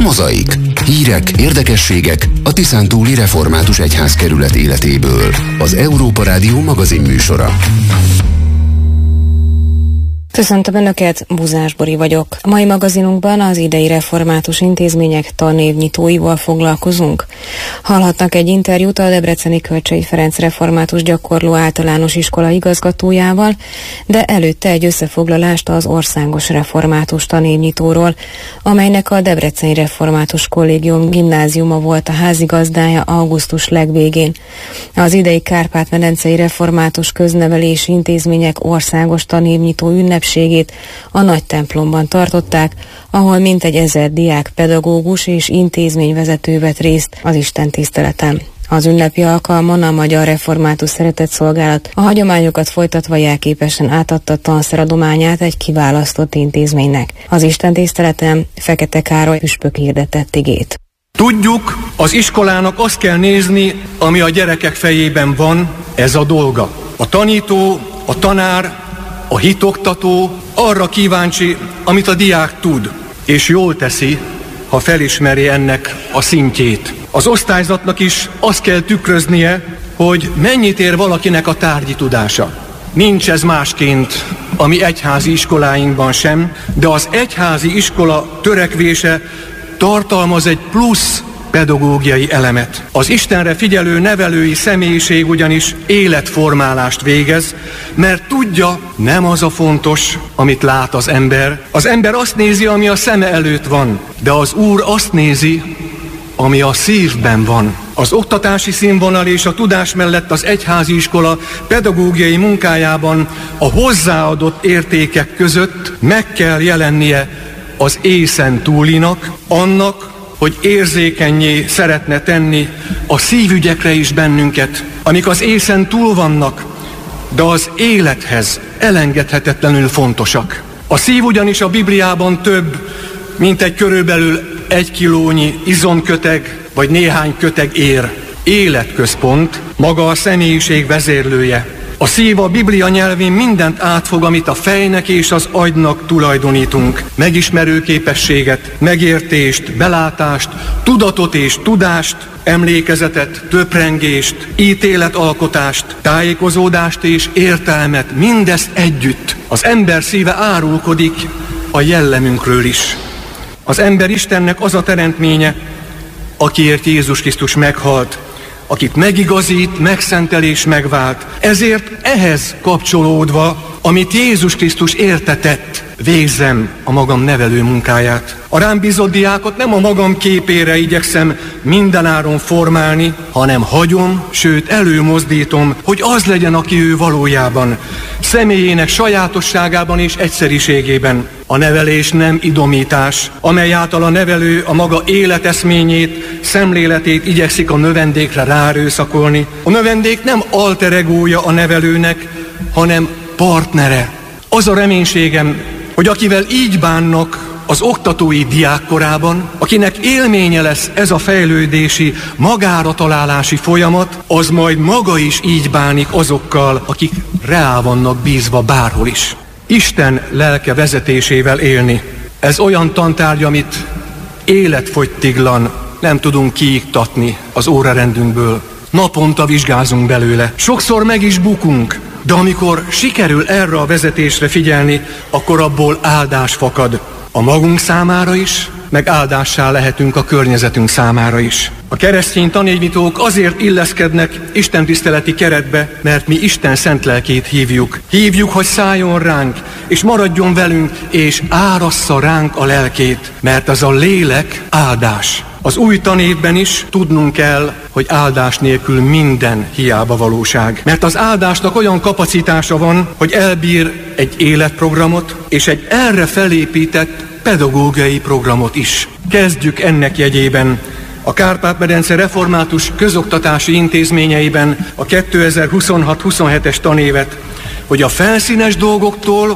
Mozaik. Hírek, érdekességek a Tiszántúli Református Egyházkerület életéből. Az Európa Rádió magazinműsora. Köszöntöm Önöket, Buzás Bori vagyok. A mai magazinunkban az idei református intézmények tanévnyitóival foglalkozunk. Hallhatnak egy interjút a debreceni Kölcsey Ferenc református gyakorló általános iskola igazgatójával, de előtte egy összefoglalást az országos református tanévnyitóról, amelynek a Debreceni Református Kollégium gimnáziuma volt a házigazdája augusztus legvégén. Az idei Kárpát-medencei református köznevelési intézmények országos tanévnyitó ünnepségét a nagy templomban tartották, ahol mintegy 1000 diák, pedagógus és intézményvezető vett részt az istentiszteleten. Az ünnepi alkalmon a Magyar Református Szeretetszolgálat a hagyományokat folytatva jelképesen átadta tanszeradományát egy kiválasztott intézménynek. Az istentiszteleten Fekete Károly püspök hirdetett igét. Tudjuk, az iskolának azt kell nézni, ami a gyerekek fejében van, ez a dolga. A tanító, a tanár, a hitoktató arra kíváncsi, amit a diák tud, és jól teszi, ha felismeri ennek a szintjét. Az osztályzatnak is azt kell tükröznie, hogy mennyit ér valakinek a tárgyi tudása. Nincs ez másként a mi egyházi iskoláinkban sem, de az egyházi iskola törekvése tartalmaz egy plusz pedagógiai elemet. Az Istenre figyelő nevelői személyiség ugyanis életformálást végez, mert tudja, nem az a fontos, amit lát az ember. Az ember azt nézi, ami a szeme előtt van, de az Úr azt nézi, ami a szívben van. Az oktatási színvonal és a tudás mellett az egyházi iskola pedagógiai munkájában a hozzáadott értékek között meg kell jelennie az észen túlinak, annak, hogy érzékennyé szeretne tenni a szívügyekre is bennünket, amik az észen túl vannak, de az élethez elengedhetetlenül fontosak. A szív ugyanis a Bibliában több, mint egy körülbelül 1 kilónyi izomköteg, vagy néhány köteg ér. Életközpont, maga a személyiség vezérlője. A szív a Biblia nyelvén mindent átfog, amit a fejnek és az agynak tulajdonítunk. Megismerő képességet, megértést, belátást, tudatot és tudást, emlékezetet, töprengést, ítéletalkotást, tájékozódást és értelmet, mindezt együtt. Az ember szíve árulkodik a jellemünkről is. Az ember Istennek az a teremtménye, akiért Jézus Krisztus meghalt, akit megigazít, megszentel és megvált. Ezért ehhez kapcsolódva, amit Jézus Krisztus értetett, végzem a magam nevelő munkáját. A rám bízott diákot nem a magam képére igyekszem mindenáron formálni, hanem hagyom, sőt előmozdítom, hogy az legyen, aki ő valójában, személyének sajátosságában és egyszeriségében. A nevelés nem idomítás, amely által a nevelő a maga életeszményét, szemléletét igyekszik a növendékre ráerőszakolni. A növendék nem alter egója a nevelőnek, hanem partnere. Az a reménységem, hogy akivel így bánnak az oktatói diákkorában, akinek élménye lesz ez a fejlődési, magára találási folyamat, az majd maga is így bánik azokkal, akik rá vannak bízva bárhol is. Isten lelke vezetésével élni. Ez olyan tantárgy, amit életfogytiglan nem tudunk kiiktatni az órarendünkből. Naponta vizsgázunk belőle. Sokszor meg is bukunk, de amikor sikerül erre a vezetésre figyelni, akkor abból áldás fakad. A magunk számára is, meg áldássá lehetünk a környezetünk számára is. A keresztény tanévnyitók azért illeszkednek istentiszteleti keretbe, mert mi Isten szent lelkét hívjuk. Hívjuk, hogy szálljon ránk, és maradjon velünk, és árassza ránk a lelkét, mert az a lélek áldás. Az új tanévben is tudnunk kell, hogy áldás nélkül minden hiába valóság. Mert az áldásnak olyan kapacitása van, hogy elbír egy életprogramot, és egy erre felépített pedagógiai programot is. Kezdjük ennek jegyében a Kárpát-medence református közoktatási intézményeiben a 2026-27-es tanévet, hogy a felszínes dolgoktól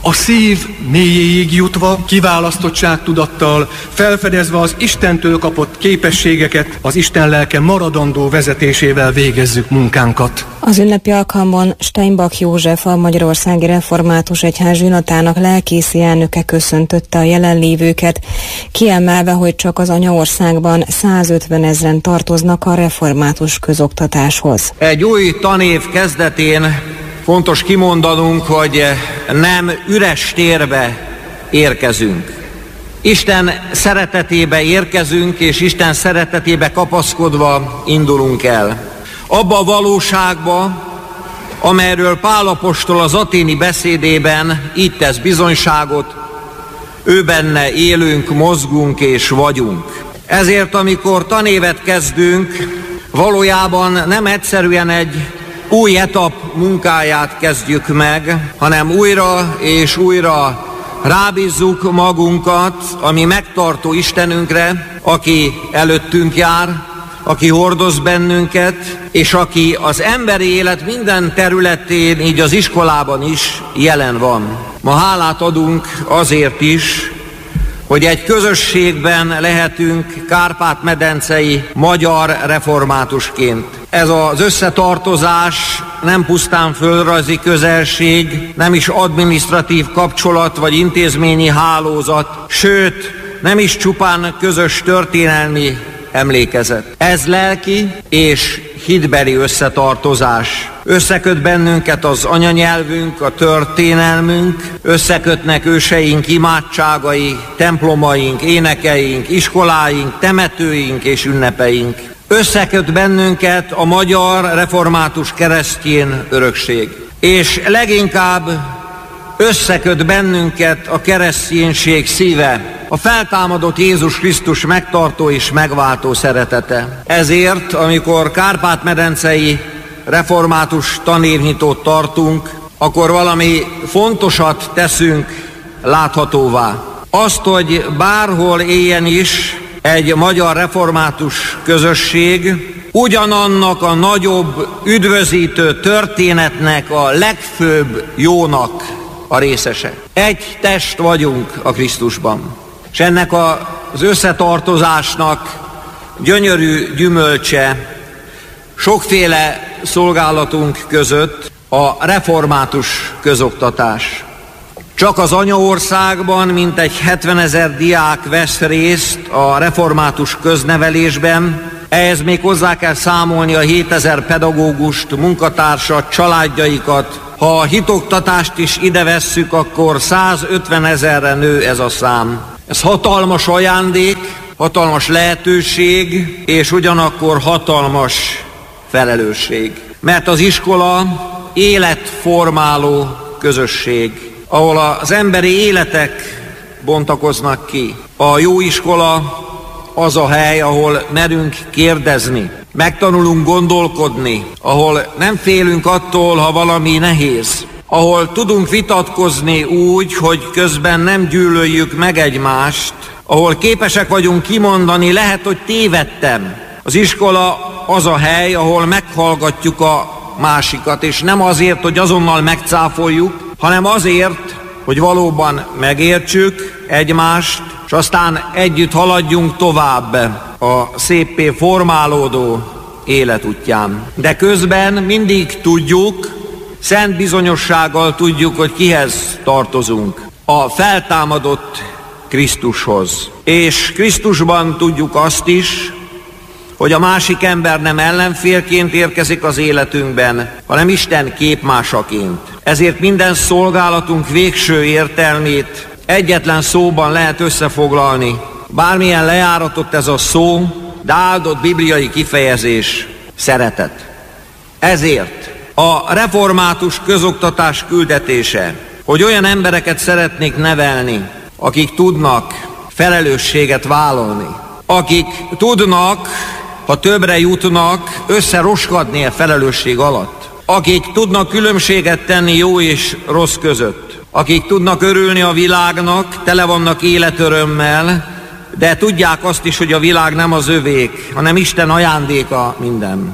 a szív mélyéig jutva, kiválasztottságtudattal, felfedezve az Istentől kapott képességeket, az Isten lelke maradandó vezetésével végezzük munkánkat. Az ünnepi alkalmon Steinbach József, a Magyarországi Református Egyház zsinatának lelkészi elnöke köszöntötte a jelenlévőket, kiemelve, hogy csak az anyaországban 150 000 tartoznak a református közoktatáshoz. Egy új tanév kezdetén fontos kimondanunk, hogy nem üres térbe érkezünk. Isten szeretetébe érkezünk, és Isten szeretetébe kapaszkodva indulunk el. Abba a valóságba, amelyről Pál apostol az aténi beszédében így tesz bizonyságot, ő benne élünk, mozgunk és vagyunk. Ezért, amikor tanévet kezdünk, valójában nem egyszerűen egy új etap munkáját kezdjük meg, hanem újra és újra rábízzuk magunkat a mi megtartó Istenünkre, aki előttünk jár, aki hordoz bennünket, és aki az emberi élet minden területén, így az iskolában is jelen van. Ma hálát adunk azért is, hogy egy közösségben lehetünk Kárpát-medencei magyar reformátusként. Ez az összetartozás nem pusztán földrajzi közelség, nem is adminisztratív kapcsolat vagy intézményi hálózat, sőt, nem is csupán közös történelmi emlékezet. Ez lelki és hitbeli összetartozás. Összeköt bennünket az anyanyelvünk, a történelmünk, összekötnek őseink imádságai, templomaink, énekeink, iskoláink, temetőink és ünnepeink. Összeköt bennünket a magyar református keresztény örökség. És leginkább összeköt bennünket a kereszténység szíve, a feltámadott Jézus Krisztus megtartó és megváltó szeretete. Ezért, amikor Kárpát-medencei református tanévnyitót tartunk, akkor valami fontosat teszünk láthatóvá. Azt, hogy bárhol éljen is egy magyar református közösség, ugyanannak a nagyobb üdvözítő történetnek a legfőbb jónak a részese. Egy test vagyunk a Krisztusban. És ennek az összetartozásnak gyönyörű gyümölcse sokféle szolgálatunk között a református közoktatás. Csak az anyaországban mintegy 70 000 diák vesz részt a református köznevelésben, ehhez még hozzá kell számolni a 7000 pedagógust, munkatársat, családjaikat. Ha a hitoktatást is ide vesszük, akkor 150 000-re nő ez a szám. Ez hatalmas ajándék, hatalmas lehetőség, és ugyanakkor hatalmas felelősség. Mert az iskola életformáló közösség, ahol az emberi életek bontakoznak ki. A jó iskola az a hely, ahol merünk kérdezni, megtanulunk gondolkodni, ahol nem félünk attól, ha valami nehéz, ahol tudunk vitatkozni úgy, hogy közben nem gyűlöljük meg egymást, ahol képesek vagyunk kimondani, lehet, hogy tévedtem. Az iskola az a hely, ahol meghallgatjuk a másikat, és nem azért, hogy azonnal megcáfoljuk, hanem azért, hogy valóban megértsük egymást, és aztán együtt haladjunk tovább a széppé formálódó életútján. De közben mindig tudjuk, szent bizonyossággal tudjuk, hogy kihez tartozunk. A feltámadott Krisztushoz. És Krisztusban tudjuk azt is, hogy a másik ember nem ellenfélként érkezik az életünkben, hanem Isten képmásaként. Ezért minden szolgálatunk végső értelmét egyetlen szóban lehet összefoglalni. Bármilyen lejáratott ez a szó, de áldott bibliai kifejezés: szeretet. Ezért a református közoktatás küldetése, hogy olyan embereket szeretnék nevelni, akik tudnak felelősséget vállalni, akik tudnak, ha többre jutnak, összeroskadni a felelősség alatt, akik tudnak különbséget tenni jó és rossz között, akik tudnak örülni a világnak, tele vannak életörömmel, de tudják azt is, hogy a világ nem az övék, hanem Isten ajándéka minden.